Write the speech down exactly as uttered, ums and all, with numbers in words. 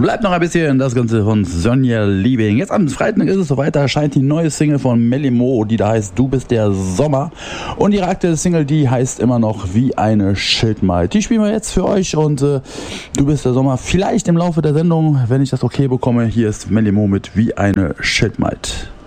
Bleibt noch ein bisschen das Ganze von Sonja Liebing. Jetzt am Freitag ist es soweit, da erscheint die neue Single von Melly Mo, die da heißt Du bist der Sommer. Und ihre aktuelle Single, die heißt immer noch Wie eine Schildmaid. Die spielen wir jetzt für euch und äh, Du bist der Sommer. Vielleicht im Laufe der Sendung, wenn ich das okay bekomme. Hier ist Melly Mo mit Wie eine Schildmaid.